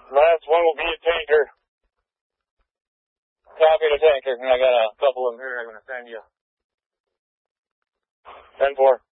Last one will be a tanker. Copy the tanker, and I got a couple of them here I'm going to send you. 10-4.